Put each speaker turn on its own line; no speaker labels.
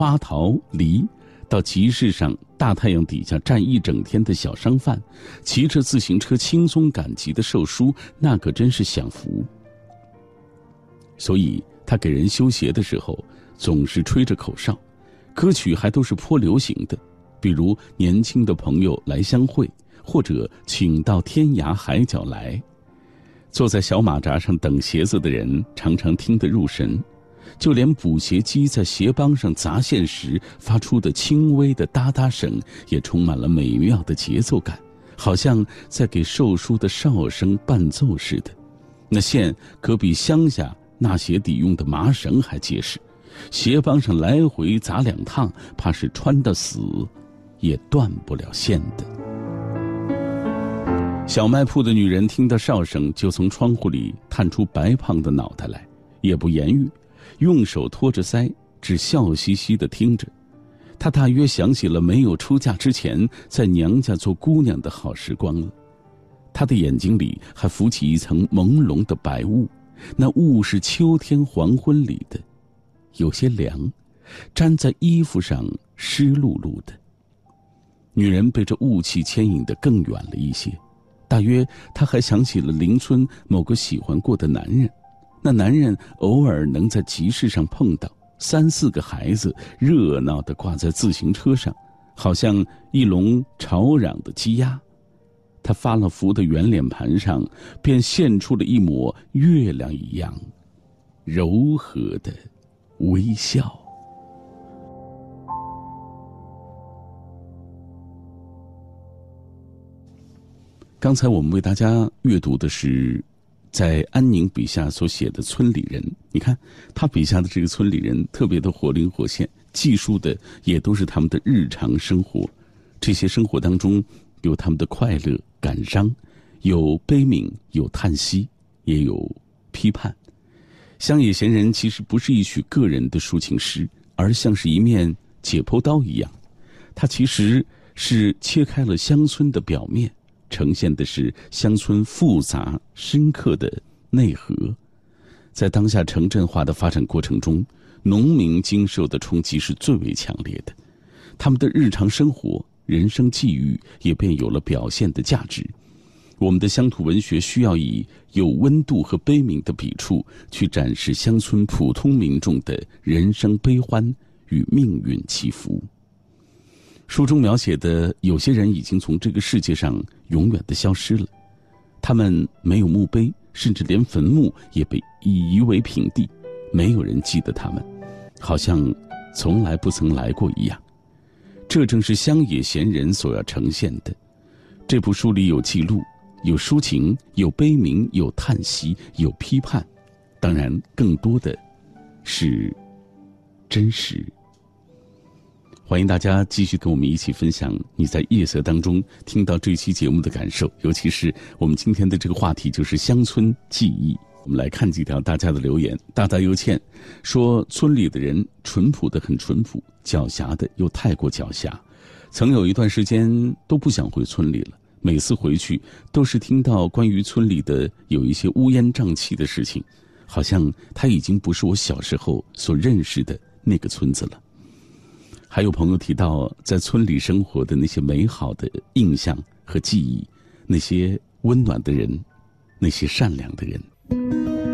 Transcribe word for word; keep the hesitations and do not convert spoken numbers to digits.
花桃梨，到集市上大太阳底下站一整天的小商贩，骑着自行车轻松赶集的售书，那可真是享福。所以他给人修鞋的时候总是吹着口哨，歌曲还都是颇流行的，比如年轻的朋友来相会，或者请到天涯海角来。坐在小马扎上等鞋子的人常常听得入神，就连补鞋机在鞋帮上砸线时发出的轻微的哒哒声也充满了美妙的节奏感，好像在给售书的哨声伴奏似的。那线可比乡下纳鞋底用的麻绳还结实，鞋帮上来回砸两趟，怕是穿得死也断不了线的。小卖铺的女人听到哨声，就从窗户里探出白胖的脑袋来，也不言语，用手托着腮，只笑嘻嘻地听着。她大约想起了没有出嫁之前在娘家做姑娘的好时光了。她的眼睛里还浮起一层朦胧的白雾，那雾是秋天黄昏里的，有些凉，粘在衣服上湿漉漉的。女人被这雾气牵引得更远了一些，大约她还想起了邻村某个喜欢过的男人，那男人偶尔能在集市上碰到，三四个孩子热闹地挂在自行车上，好像一笼吵嚷的鸡鸭。他发了福的圆脸盘上便现出了一抹月亮一样柔和的微笑。刚才我们为大家阅读的是在安宁笔下所写的村里人，你看他笔下的这个村里人特别的活灵活现，记述的也都是他们的日常生活。这些生活当中有他们的快乐感伤，有悲悯，有叹息，也有批判。乡野闲人其实不是一曲个人的抒情诗，而像是一面解剖刀一样，它其实是切开了乡村的表面，呈现的是乡村复杂深刻的内核。在当下城镇化的发展过程中，农民经受的冲击是最为强烈的，他们的日常生活人生际遇也便有了表现的价值。我们的乡土文学需要以有温度和悲悯的笔触去展示乡村普通民众的人生悲欢与命运起伏。书中描写的有些人已经从这个世界上永远的消失了，他们没有墓碑，甚至连坟墓也被夷为平地，没有人记得他们，好像从来不曾来过一样。这正是乡野闲人所要呈现的。这部书里有记录，有抒情，有悲鸣，有叹息，有批判，当然更多的是真实。欢迎大家继续跟我们一起分享你在夜色当中听到这期节目的感受，尤其是我们今天的这个话题就是乡村记忆。我们来看几条大家的留言。大大又欠说，村里的人淳朴的很淳朴，狡黠的又太过狡黠，曾有一段时间都不想回村里了，每次回去都是听到关于村里的有一些乌烟瘴气的事情，好像它已经不是我小时候所认识的那个村子了。还有朋友提到在村里生活的那些美好的印象和记忆，那些温暖的人，那些善良的人。